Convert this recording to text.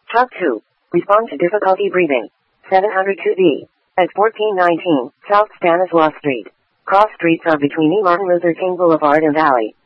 Talk 2. Respond to difficulty breathing. 702B. At 1419 South Stanislaus Street. Cross streets are between E. Martin Luther King Boulevard and Alley.